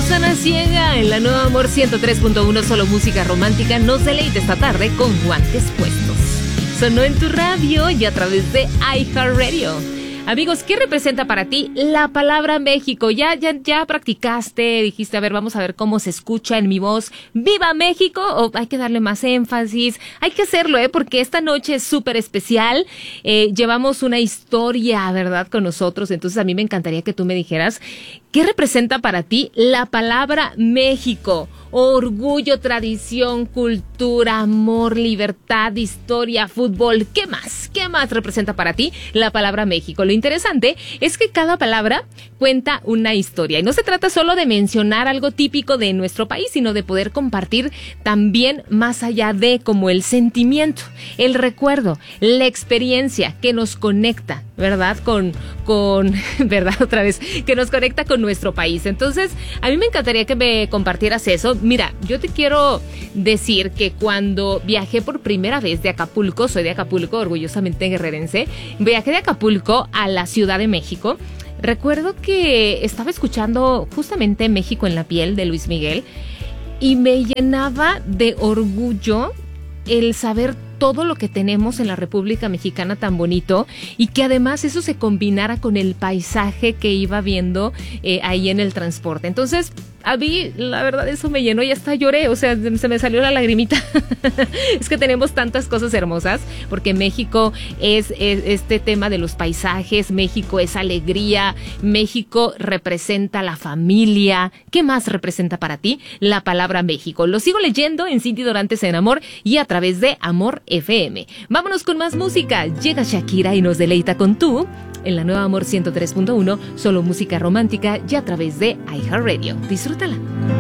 Susana Ciega en la Nueva Amor 103.1, solo música romántica. Nos deleita esta tarde con guantes puestos. Sonó en tu radio y a través de iHeartRadio. Amigos, ¿qué representa para ti la palabra México? ¿Ya practicaste? Dijiste, a ver, vamos a ver cómo se escucha en mi voz. ¡Viva México! ¿O hay que darle más énfasis? Hay que hacerlo, porque esta noche es súper especial. Llevamos una historia, ¿verdad?, con nosotros. Entonces, a mí me encantaría que tú me dijeras, ¿qué representa para ti la palabra México? Orgullo, tradición, cultura, amor, libertad, historia, fútbol. ¿Qué más? ¿Qué más representa para ti la palabra México? Lo interesante es que cada palabra cuenta una historia. Y no se trata solo de mencionar algo típico de nuestro país, sino de poder compartir también más allá de como el sentimiento, el recuerdo, la experiencia que nos conecta, ¿verdad? ¿Verdad? Otra vez, que nos conecta con nuestro país. Entonces, a mí me encantaría que me compartieras eso. Mira, yo te quiero decir que cuando viajé por primera vez de Acapulco, soy de Acapulco, orgullosamente guerrerense, viajé de Acapulco a la Ciudad de México. Recuerdo que estaba escuchando justamente México en la piel de Luis Miguel y me llenaba de orgullo el saber todo lo que tenemos en la República Mexicana tan bonito y que además eso se combinara con el paisaje que iba viendo ahí en el transporte. Entonces, a mí, la verdad, eso me llenó y hasta lloré, o sea, se me salió la lagrimita. Es que tenemos tantas cosas hermosas, porque México es este tema de los paisajes, México es alegría, México representa la familia. ¿Qué más representa para ti la palabra México? Lo sigo leyendo en Cindy Dorantes en Amor y a través de Amor FM. Vámonos con más música. Llega Shakira y nos deleita con Tú en la Nueva Amor 103.1, solo música romántica y a través de iHeartRadio. Disfrútala.